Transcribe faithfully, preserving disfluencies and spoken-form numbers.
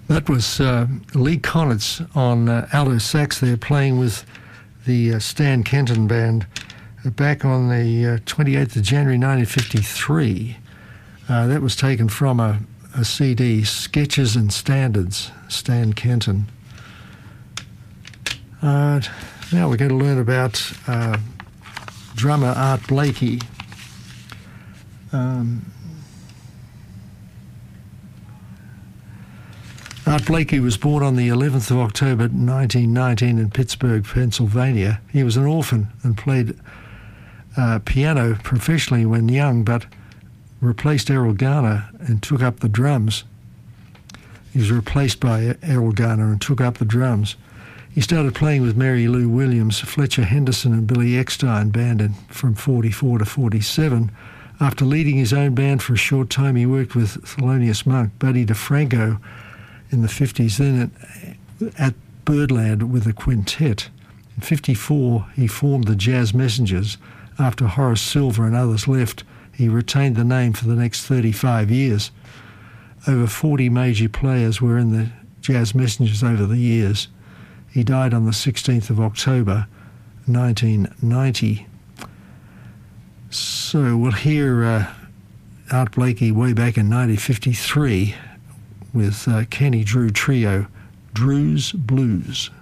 That was uh, Lee Konitz on uh, alto sax there, playing with the uh, Stan Kenton Band uh, back on the uh, twenty-eighth of January nineteen fifty-three. Uh, that was taken from a, a C D, Sketches and Standards, Stan Kenton. Uh, now we're going to learn about uh, drummer Art Blakey. Um, Art Blakey was born on the eleventh of October nineteen nineteen in Pittsburgh, Pennsylvania. He was an orphan and played uh, piano professionally when young, but replaced Errol Garner and took up the drums. He was replaced by Errol Garner and took up the drums. He started playing with Mary Lou Williams, Fletcher Henderson and Billy Eckstein band in, from forty-four to forty-seven. After leading his own band for a short time, he worked with Thelonious Monk, Buddy DeFranco, in the fifties, then at, at Birdland with a quintet. In fifty-four, he formed the Jazz Messengers. After Horace Silver and others left, he retained the name for the next thirty-five years. Over forty major players were in the Jazz Messengers over the years. He died on the sixteenth of October, nineteen ninety. So we'll hear uh, Art Blakey way back in nineteen fifty-three with uh, Kenny Drew Trio, Drew's Blues.